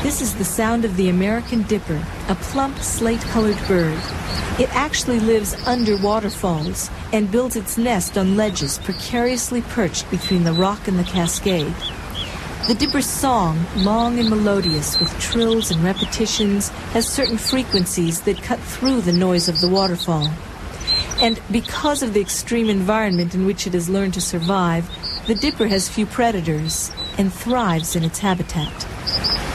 This is the sound of the American dipper, a plump slate-colored bird. It actually lives under waterfalls and builds its nest on ledges precariously perched between the rock and the cascade. The dipper's song, long and melodious with trills and repetitions, has certain frequencies that cut through the noise of the waterfall. And because of the extreme environment in which it has learned to survive, the dipper has few predators and thrives in its habitat.